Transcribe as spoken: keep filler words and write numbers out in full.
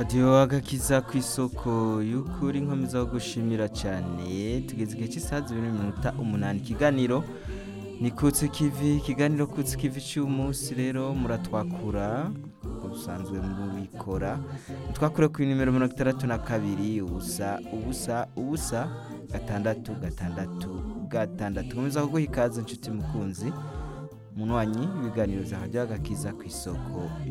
hadiyo agakiza ku isoko y'ukuri nkomeza wo gushimira cyane tugeze igihe cy'isaha zibiri n'iminota umunani ikiganiro ni kutse kivi ikiganiro kutse kivi cy'umunsi rero muratwakura usanzwe mubikora twakure ku nimero mirongo itandatu na kabiri ubusa ubusa ubusa gatandatu gatandatu gatandatu nkomeza kuguha ikaze inshuti mukunzi munwanyi ibiganiro bya hadiyo agakiza ku isoko